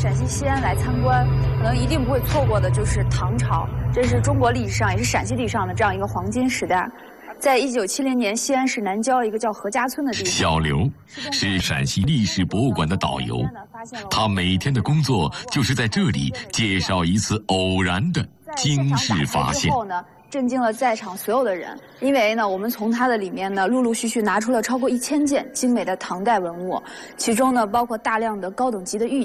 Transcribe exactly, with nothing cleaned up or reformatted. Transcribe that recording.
陕西西安来参观，可能一定不会错过的就是唐朝，这是中国历史上也是陕西历史上的这样一个黄金时代。在一九七零年，西安市南郊一个叫何家村的地方， 小刘是陕西历史博物馆的导游，他每天的工作就是在这里介绍一次偶然的惊世发现。 震惊了在场所有的人，因为呢，我们从它的里面呢，陆陆续续拿出了超过一千件精美的唐代文物，其中呢，包括大量的高等级的玉